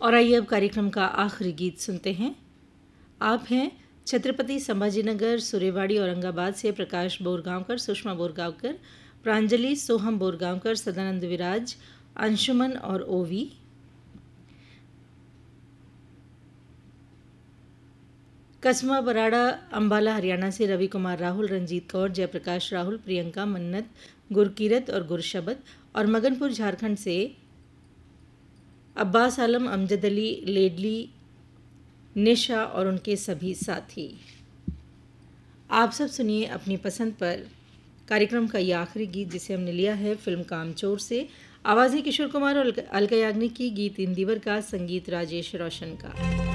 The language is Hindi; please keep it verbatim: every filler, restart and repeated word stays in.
और आइए अब कार्यक्रम का आखिरी गीत सुनते हैं। आप हैं छत्रपति संभाजीनगर, सुरेवाड़ी, औरंगाबाद से प्रकाश बोरगांवकर, सुषमा बोरगांवकर, प्रांजलि, सोहम बोरगांवकर, सदानंद विराज, अंशुमन और ओवी। कस्बा बराड़ा, अंबाला, हरियाणा से रवि कुमार राहुल, रंजीत कौर, जयप्रकाश राहुल, प्रियंका, मन्नत, गुरकीरत और गुरशबद। और मगनपुर, झारखंड से अब्बास आलम, अमजद अली, लेडली, निशा और उनके सभी साथी। आप सब सुनिए अपनी पसंद पर कार्यक्रम का ये आखिरी गीत, जिसे हमने लिया है फिल्म कामचोर से। आवाज़ें किशोर कुमार और अलका याग्निक की, गीत इंदिवर का, संगीत राजेश रोशन का।